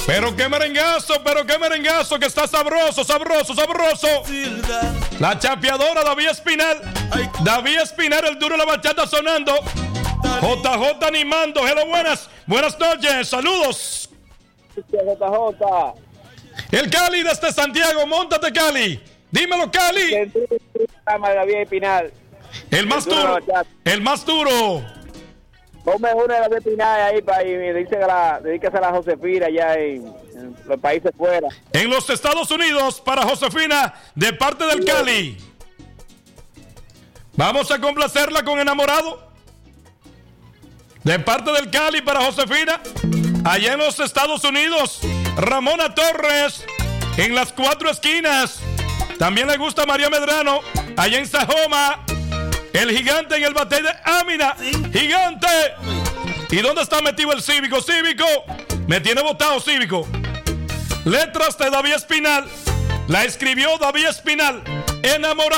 Pero qué merengazo, que está sabroso, sabroso, sabroso. La chapeadora David Espinal. David Espinal, el duro de la bachata sonando. JJ animando. Hello, buenas noches, saludos. JJ. El Cali desde Santiago, móntate Cali. Dímelo Cali. David Espinal. El más duro, el más duro. Ponme una de las Espinal ahí para dedícasela a Josefina allá en los países fuera. En los Estados Unidos para Josefina de parte del Cali. Vamos a complacerla con Enamorado. De parte del Cali para Josefina. Allá en los Estados Unidos, Ramona Torres en las 4 esquinas. También le gusta María Medrano allá en Sajoma. El gigante en el batey de Ámina. ¡Gigante! ¿Y dónde está metido el Cívico? ¡Cívico! Me tiene botado, Cívico. Letras de David Espinal. La escribió David Espinal. Enamorado.